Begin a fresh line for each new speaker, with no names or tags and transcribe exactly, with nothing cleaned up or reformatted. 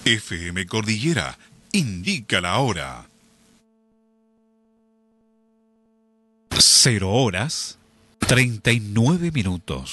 F M Cordillera indica la hora. Cero horas, treinta y nueve minutos.